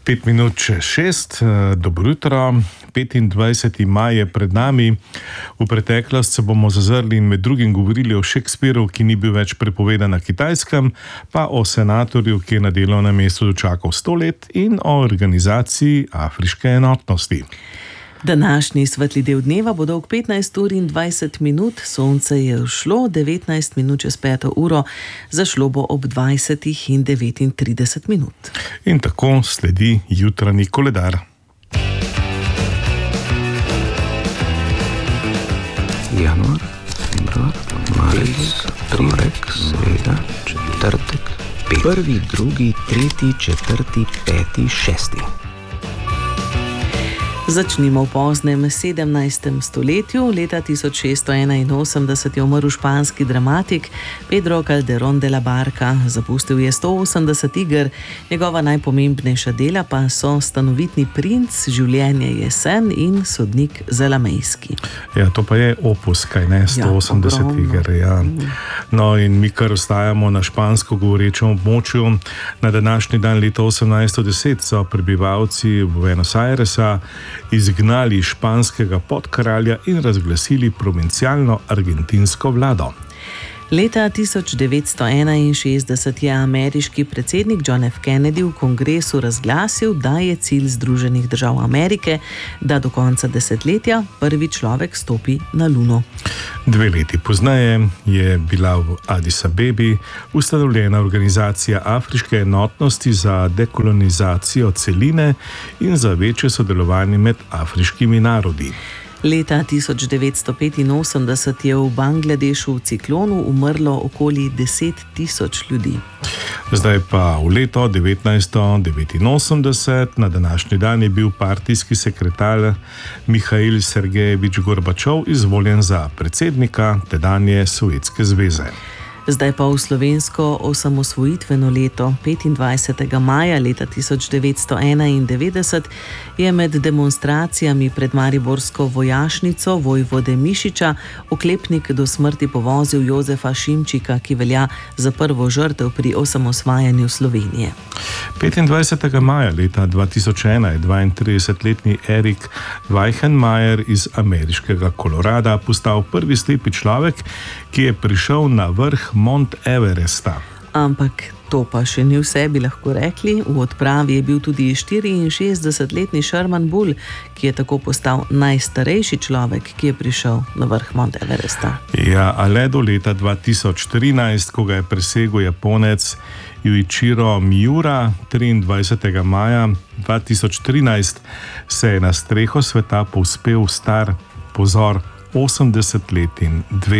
5 minut čez 6, dobro jutro, 25. maj je pred nami. V preteklost se bomo zazrli in med drugim govorili o Shakespeareu, ki ni bil več prepovedan na Kitajskem, pa o senatorju, ki je na delovnem mestu dočakal 100 let, in o organizaciji Afriške enotnosti. Današnji svetli del dneva bo dolg 15:20, sonce je vzšlo 19 minut čez 5. uro, zašlo bo ob 20:39. In tako sledi jutranji koledar. Januar, februar, marec, torek, sreda, četrtek, prvi, drugi, tretji, četrti, peti, šesti. Začnimo v poznem 17. stoletju. Leta 1681 je umrl španski dramatik Pedro Calderón de la Barca. Zapustil je 180 iger, njegova najpomembnejša dela pa so Stanovitni princ, Življenje jesen in Sodnik Zalamejski. Ja, to pa je opus, kaj ne, 180 iger. Ja. No, in mi kar ostajamo na špansko govorečem območju. Na današnji dan leta 1810 so prebivalci Buenos Airesa izgnali španskega podkralja in razglasili provincialno argentinsko vlado. Leta 1961 je ameriški predsednik John F. Kennedy v kongresu razglasil, da je cilj Združenih držav Amerike, da do konca desetletja prvi človek stopi na Luno. 2 leti pozneje je bila v Addis Abebi ustanovljena organizacija Afriške enotnosti za dekolonizacijo celine in za večje sodelovanje med afriškimi narodi. Leta 1985 je v Bangladešu v ciklonu umrlo okoli 10.000 ljudi. Zdaj pa v leto 1989, na današnji dan je bil partijski sekretar Mihail Sergejevič Gorbačov izvoljen za predsednika tedanje Sovjetske zveze. Zdaj pa v slovensko osamosvojitveno leto, 25. maja leta 1991, je med demonstracijami pred mariborsko vojašnico vojvode Mišiča oklepnik do smrti povozil Jozefa Šimčika, ki velja za prvo žrtev pri osamosvajanju Slovenije. 25. maja leta 2001 je 32-letni Erik Weihenmayer iz ameriškega Kolorada postal prvi slepi človek, ki je prišel na vrh Mount Everesta. Ampak to pa še ni vse, bi lahko rekli. V odpravi je bil tudi 64-letni Sherman Bull, ki je tako postal najstarejši človek, ki je prišel na vrh Mount Everesta. Ja, a le do leta 2013, ko ga je presegel Japonec Juichiro Miura, 23. maja 2013 se je na streho sveta povzpel star, pozor, 80 let in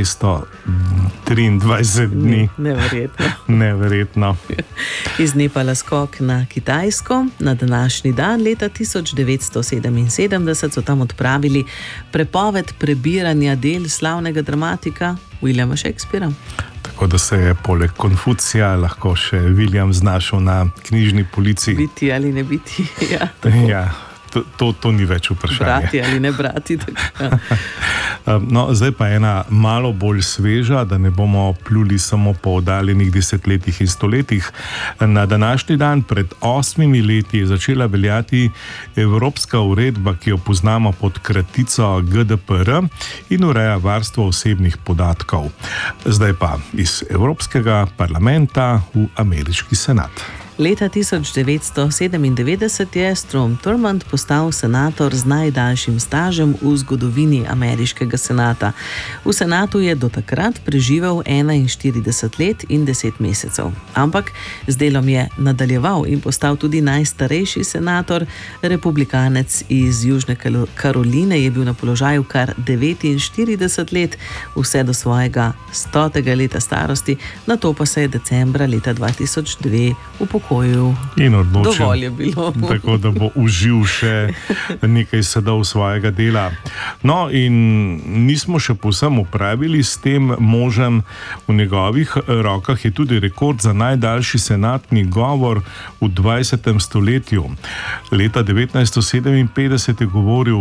223 dni. Neverjetno. Neverjetno. Iz Nepala skok na Kitajsko. Na današnji dan leta 1977 so tam odpravili prepoved prebiranja del slavnega dramatika Williama Shakespearea. Tako da se je poleg Konfucija lahko še William znašel na knjižni polici. Biti ali ne biti, ja. Ja. To ni več vprašanje. Brati ali ne brati. No, zdaj pa ena malo bolj sveža, da ne bomo pluli samo po oddaljenih desetletjih in stoletjih. Na današnji dan pred 8 leti je začela veljati evropska uredba, ki jo poznamo pod kratico GDPR in ureja varstvo osebnih podatkov. Zdaj pa iz Evropskega parlamenta v ameriški senat. Leta 1997 je Strom Thurmond postal senator z najdaljšim stažem v zgodovini ameriškega senata. V senatu je do takrat preživel 41 let in 10 mesecev. Ampak z delom je nadaljeval in postal tudi najstarejši senator. Republikanec iz Južne Karoline je bil na položaju kar 49 let, vse do svojega 100. leta starosti, nato pa se je decembra leta 2002 upokojil. In odločil, dovolj je bilo. Tako da bo užil še nekaj sadov svojega dela. No, in nismo še povsem opravili s tem možem. V njegovih rokah je tudi rekord za najdaljši senatni govor v 20. stoletju. Leta 1957 je govoril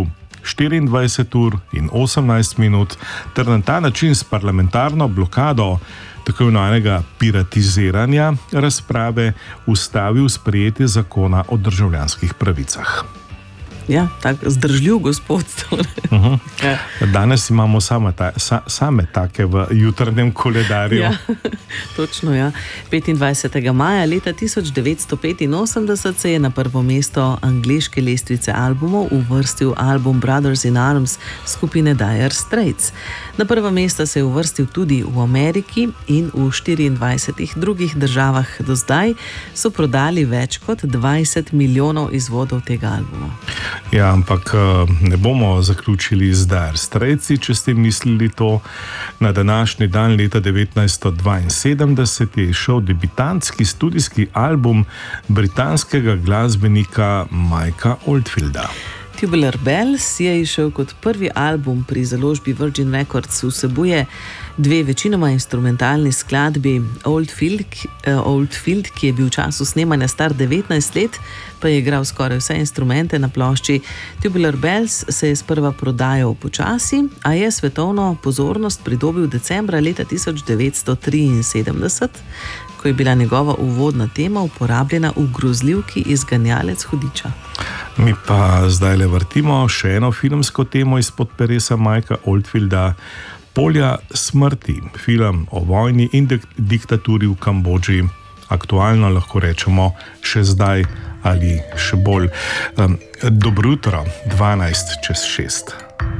24 ur in 18 minut ter na ta način s parlamentarno blokado tako imenovanega piratiziranja razprave ustavil sprejetje zakona o državljanskih pravicah. Ja, tako zdržljiv gospod. Ja. Danes imamo same take v jutrnjem koledarju. Ja, točno, ja. 25. maja leta 1985 se je na prvo mesto angleške lestvice albumov uvrstil album Brothers in Arms skupine Dire Straits. Na prvo mesto se je uvrstil tudi v Ameriki in v 24 drugih državah do zdaj so prodali več kot 20 milijonov izvodov tega albuma. Ja, ampak ne bomo zaključili z Dire Straitsi, če ste mislili to. Na današnji dan leta 1972 je izšel debitantski studijski album britanskega glasbenika Mikea Oldfielda. Tubular Bells je izšel kot prvi album pri založbi Virgin Records, vsebuje dve večinoma instrumentalni skladbi. Oldfield, ki je bil v času snemanja star 19 let, pa je igral skoraj vse instrumente na plošči. Tubular Bells se je sprva prodajal počasi, a je svetovno pozornost pridobil decembra leta 1973, ko je bila njegova uvodna tema uporabljena v grozljivki Izganjalec hudiča. Mi pa zdaj le vrtimo še eno filmsko temo izpod peresa Mikea Oldfielda, Polja smrti, film o vojni in diktaturi v Kambodži. Aktualno lahko rečemo še zdaj ali še bolj. Dobro jutro, 12 čez 6.